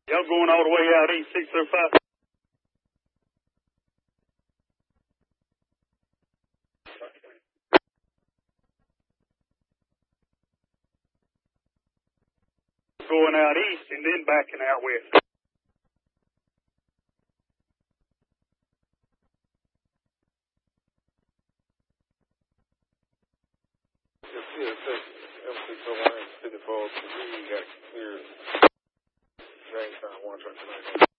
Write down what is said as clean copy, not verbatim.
Y'all going all the way out east, 605? Going out east and then backing out west. Yeah, M609, 54, you got clear. Jamestown, 1 truck tonight.